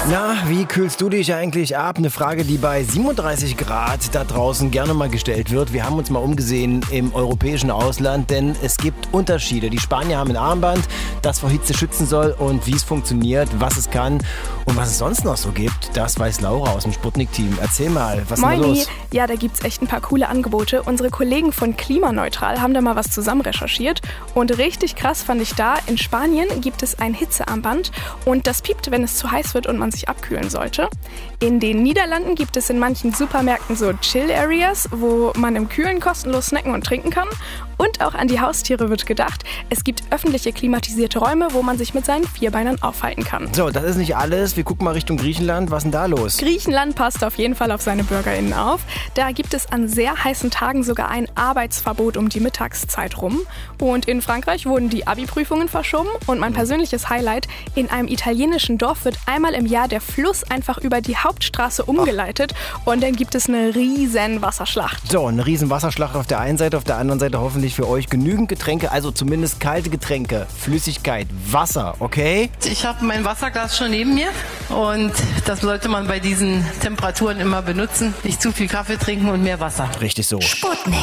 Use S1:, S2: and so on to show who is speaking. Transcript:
S1: Na, wie kühlst du dich eigentlich ab? Eine Frage, die bei 37 Grad da draußen gerne mal gestellt wird. Wir haben uns mal umgesehen im europäischen Ausland, denn es gibt Unterschiede. Die Spanier haben ein Armband, das vor Hitze schützen soll, und wie es funktioniert, was es kann und was es sonst noch so gibt, das weiß Laura aus dem Sputnik-Team. Erzähl mal, was ist da los?
S2: Ja, da gibt's echt ein paar coole Angebote. Unsere Kollegen von Klimaneutral haben da mal was zusammen recherchiert. Und richtig krass fand ich da, in Spanien gibt es ein Hitzearmband und das piept, wenn es zu heiß wird und man sich abkühlen sollte. In den Niederlanden gibt es in manchen Supermärkten so Chill-Areas, wo man im Kühlen kostenlos snacken und trinken kann. Und auch an die Haustiere wird gedacht. Es gibt öffentliche klimatisierte Räume, wo man sich mit seinen Vierbeinern aufhalten kann.
S1: So, das ist nicht alles. Wir gucken mal Richtung Griechenland. Was ist denn da los?
S2: Griechenland passt auf jeden Fall auf seine BürgerInnen auf. Da gibt es an sehr heißen Tagen sogar ein Arbeitsverbot um die Mittagszeit rum. Und in Frankreich wurden die Abi-Prüfungen verschoben. Und mein persönliches Highlight: in einem italienischen Dorf wird einmal im Jahr der Fluss einfach über die Hauptstraße umgeleitet. Und dann gibt es eine riesen Wasserschlacht.
S1: So, eine riesen Wasserschlacht auf der einen Seite, auf der anderen Seite hoffentlich für euch genügend Getränke, also zumindest kalte Getränke, Flüssigkeit, Wasser, okay?
S3: Ich habe mein Wasserglas schon neben mir und das sollte man bei diesen Temperaturen immer benutzen. Nicht zu viel Kaffee trinken und mehr Wasser.
S1: Richtig so.
S4: Sputnik.